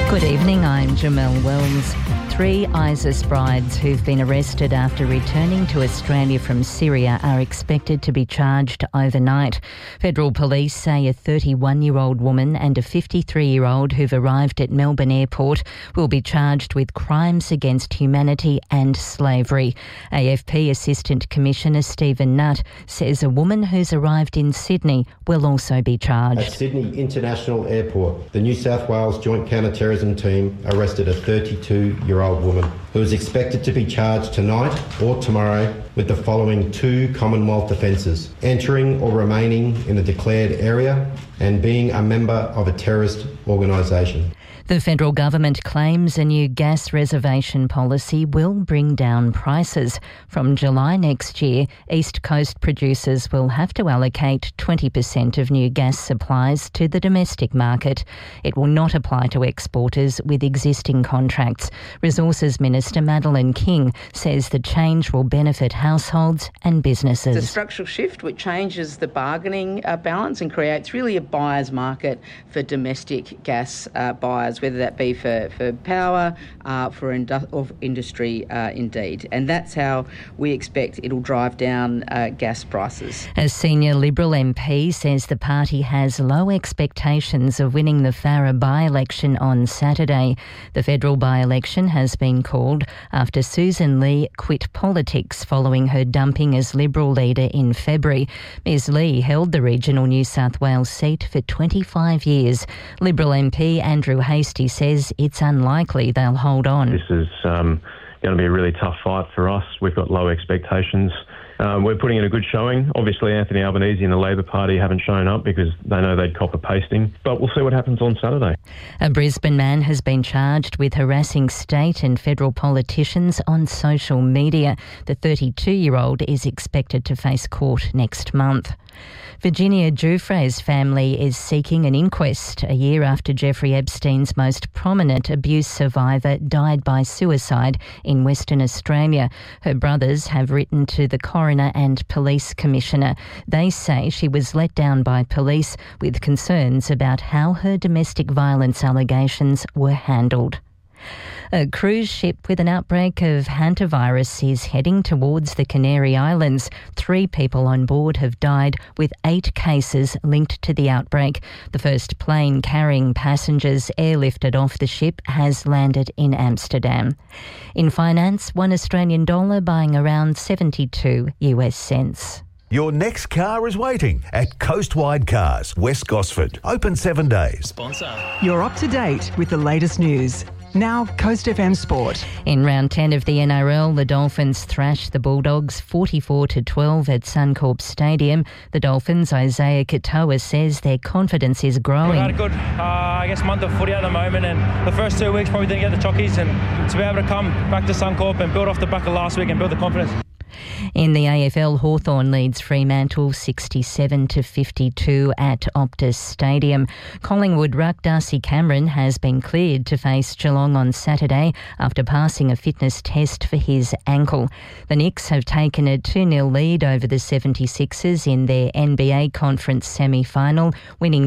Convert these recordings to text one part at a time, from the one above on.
Good evening, I'm Jamelle Wells. 3 ISIS brides who've been arrested after returning to Australia from Syria are expected to be charged overnight. Federal police say a 31-year-old woman and a 53-year-old who've arrived at Melbourne Airport will be charged with crimes against humanity and slavery. AFP Assistant Commissioner Stephen Nutt says a woman who's arrived in Sydney will also be charged. At Sydney International Airport, the New South Wales Joint Counter-Terrorism Team arrested a 32-year-old woman who is expected to be charged tonight or tomorrow with the following 2 Commonwealth offences: entering or remaining in a declared area and being a member of a terrorist organisation. The federal government claims a new gas reservation policy will bring down prices. From July next year, East Coast producers will have to allocate 20% of new gas supplies to the domestic market. It will not apply to exporters with existing contracts. Resources Minister Madeleine King says the change will benefit households and businesses. It's a structural shift which changes the bargaining balance and creates really a buyer's market for domestic gas buyers, whether that be for power, for industry indeed. And that's how we expect it'll drive down gas prices. A senior Liberal MP says the party has low expectations of winning the Farrer by-election on Saturday. The federal by-election has been called after Susan Lee quit politics following her dumping as Liberal leader in February. Ms Lee held the regional New South Wales seat for 25 years. Liberal MP Andrew Hastie says it's unlikely they'll hold on. This is going to be a really tough fight for us. We've got low expectations. We're putting in a good showing. Obviously, Anthony Albanese and the Labor Party haven't shown up because they know they'd cop a pasting. But we'll see what happens on Saturday. A Brisbane man has been charged with harassing state and federal politicians on social media. The 32-year-old is expected to face court next month. Virginia Giuffre's family is seeking an inquest a year after Jeffrey Epstein's most prominent abuse survivor died by suicide in Western Australia. Her brothers have written to the coroner and police commissioner. They say she was let down by police with concerns about how her domestic violence allegations were handled. A cruise ship with an outbreak of hantavirus is heading towards the Canary Islands. 3 people on board have died, with 8 cases linked to the outbreak. The first plane carrying passengers airlifted off the ship has landed in Amsterdam. In finance, $1 Australian buying around 72 US cents. Your next car is waiting at Coastwide Cars, West Gosford. Open 7 days. Sponsor. You're up to date with the latest news. Now, Coast FM Sport. In round 10 of the NRL, the Dolphins thrashed the Bulldogs 44-12 at Suncorp Stadium. The Dolphins' Isaiah Katoa says their confidence is growing. We've had a good, month of footy at the moment, and the first 2 weeks probably didn't get the chockies, and to be able to come back to Suncorp and build off the back of last week and build the confidence. In the AFL, Hawthorn leads Fremantle 67-52 at Optus Stadium. Collingwood ruck Darcy Cameron has been cleared to face Geelong on Saturday after passing a fitness test for his ankle. The Knicks have taken a 2-0 lead over the 76ers in their NBA conference semi-final, winning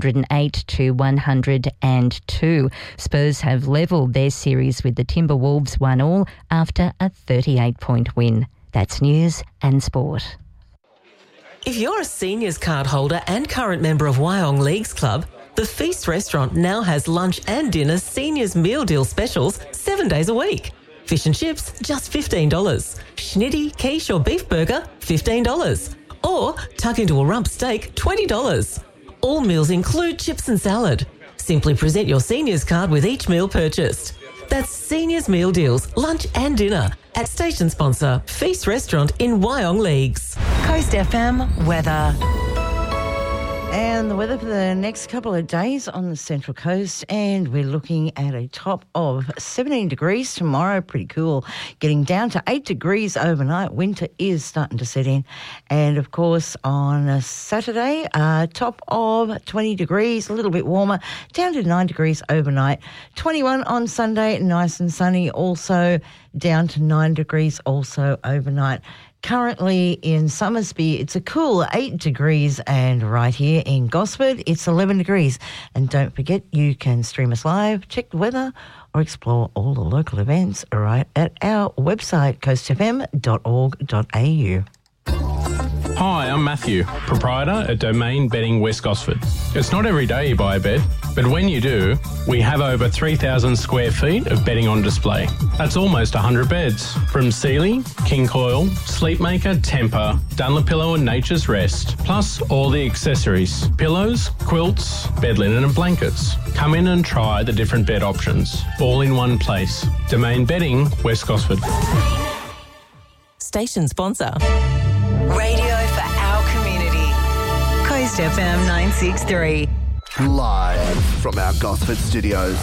108-102. Spurs have levelled their series with the Timberwolves 1-1 after a 38-point win. That's news and sport. If you're a seniors card holder and current member of Wyong Leagues Club, the Feast Restaurant now has lunch and dinner seniors meal deal specials 7 days a week. Fish and chips, just $15. Schnitty, quiche or beef burger, $15. Or tuck into a rump steak, $20. All meals include chips and salad. Simply present your seniors card with each meal purchased. That's seniors meal deals, lunch and dinner at station sponsor Feast Restaurant in Wyong Leagues. Coast FM weather. And the weather for the next couple of days on the Central Coast, and we're looking at a top of 17 degrees tomorrow, pretty cool, getting down to 8 degrees overnight. Winter is starting to set in. And, of course, on a Saturday, top of 20 degrees, a little bit warmer, down to 9 degrees overnight. 21 on Sunday, nice and sunny, also down to 9 degrees also overnight. Currently in Somersby, it's a cool 8 degrees, and right here in Gosford, it's 11 degrees. And don't forget, you can stream us live, check the weather, or explore all the local events right at our website, coastfm.org.au. Hi, I'm Matthew, proprietor at Domain Bedding West Gosford. It's not every day you buy a bed, but when you do, we have over 3,000 square feet of bedding on display. That's almost 100 beds, from Sealy, King Coil, Sleepmaker, Tempur, Dunlopillow and Nature's Rest, plus all the accessories, pillows, quilts, bed linen and blankets. Come in and try the different bed options, all in one place. Domain Bedding West Gosford. Station sponsor. Radio for our community. Coast FM 963. Live from our Gosford studios.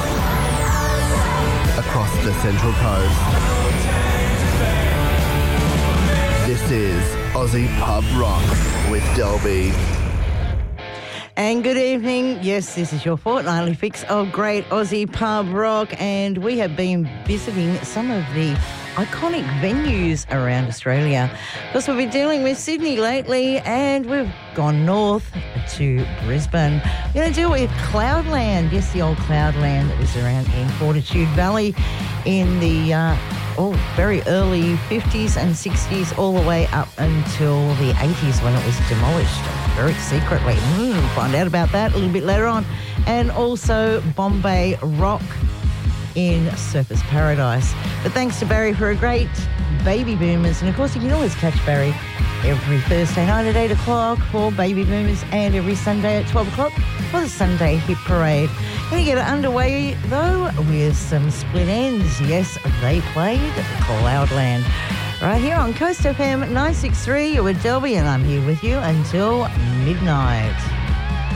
Across the Central Coast. This is Aussie Pub Rock with Delby. And good evening. Yes, this is your fortnightly fix of great Aussie pub rock, and we have been visiting some of the iconic venues around Australia. Because we've been dealing with Sydney lately, and we've gone north to Brisbane. We're going to deal with Cloudland. Yes, the old Cloudland that was around in Fortitude Valley in the very early 50s and 60s, all the way up until the 80s when it was demolished very secretly. Find out about that a little bit later on. And also Bombay Rock in Surfers Paradise. But thanks to Barry for a great Baby Boomers. And of course, you can always catch Barry every Thursday night at 8 o'clock for Baby Boomers, and every Sunday at 12 o'clock for the Sunday Hit Parade. Going to get it underway, though, with some Split Ends. Yes, they played Cloudland. Right here on Coast FM 963, you're with Delby, and I'm here with you until midnight.